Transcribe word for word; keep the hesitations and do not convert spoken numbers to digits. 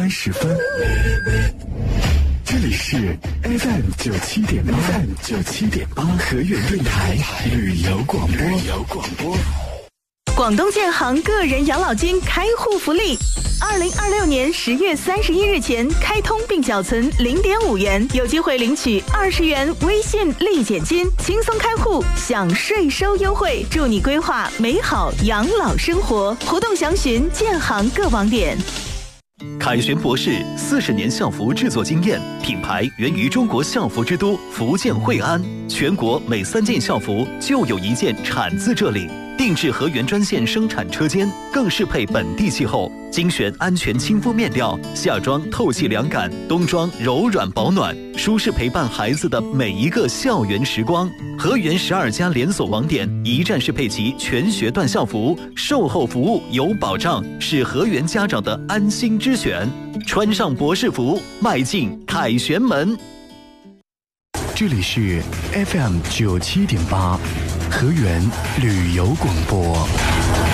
三十分。这里是 F M 九七点八 ，F M 九七点八河源电台旅游广播。旅游广播。 广东建行个人养老金开户福利，二零二六年十月三十一日前开通并缴存零点五元，有机会领取二十元微信立减金，轻松开户享税收优惠，助你规划美好养老生活。活动详询建行各网点。 凯旋博士四十年校服制作经验，品牌源于中国校服之都福建惠安，全国每三件校服就有一件产自这里。定制河源专线生产车间，更适配本地气候，精选安全亲肤面料，夏装透气凉感，冬装柔软保暖，舒适陪伴孩子的每一个校园时光。河源十二家连锁网点一站式配齐全学段校服，售后服务有保障，是河源家长的安心之选。穿上博士服，迈进凯旋门。 这里是 F M 九七点八河源旅游广播。